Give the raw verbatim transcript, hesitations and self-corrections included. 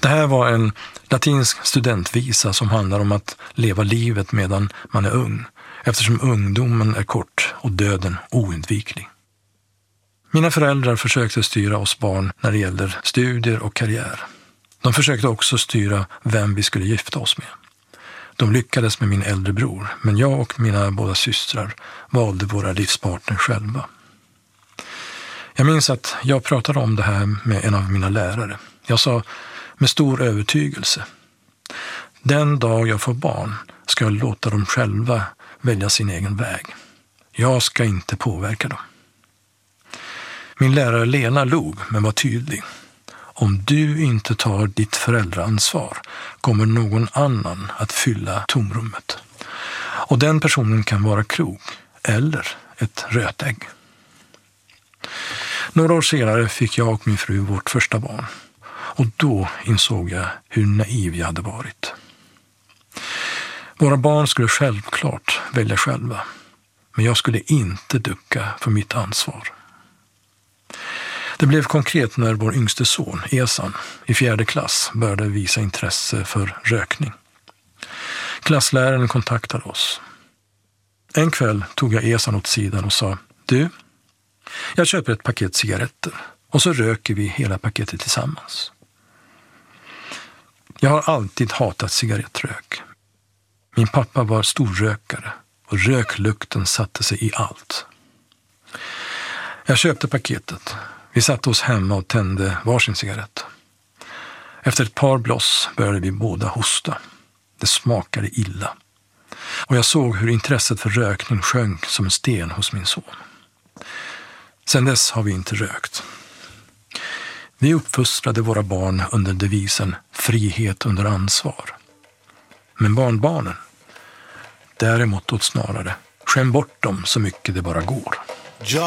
Det här var en latinsk studentvisa som handlar om att leva livet medan man är ung, eftersom ungdomen är kort och döden oundviklig. Mina föräldrar försökte styra oss barn när det gäller studier och karriär. De försökte också styra vem vi skulle gifta oss med. De lyckades med min äldre bror, men jag och mina båda systrar valde våra livspartner själva. Jag minns att jag pratade om det här med en av mina lärare. Jag sa med stor övertygelse: den dag jag får barn ska jag låta dem själva välja sin egen väg. Jag ska inte påverka dem. Min lärare Lena log, men var tydlig. Om du inte tar ditt föräldraansvar kommer någon annan att fylla tomrummet. Och den personen kan vara klok eller ett rötägg. Några år senare fick jag och min fru vårt första barn. Och då insåg jag hur naiv jag hade varit. Våra barn skulle självklart välja själva. Men jag skulle inte ducka för mitt ansvar. Det blev konkret när vår yngste son, Esan, i fjärde klass började visa intresse för rökning. Klassläraren kontaktade oss. En kväll tog jag Esan åt sidan och sa: du, jag köper ett paket cigaretter och så röker vi hela paketet tillsammans. Jag har alltid hatat cigarettrök. Min pappa var storrökare och röklukten satte sig i allt. Jag köpte paketet. Vi satte oss hemma och tände varsin cigarett. Efter ett par bloss började vi båda hosta. Det smakade illa. Och jag såg hur intresset för rökning sjönk som en sten hos min son. Sedan dess har vi inte rökt. Vi uppfostrade våra barn under devisen frihet under ansvar. Men barnbarnen, däremot åt snarare, skäm bort dem så mycket det bara går.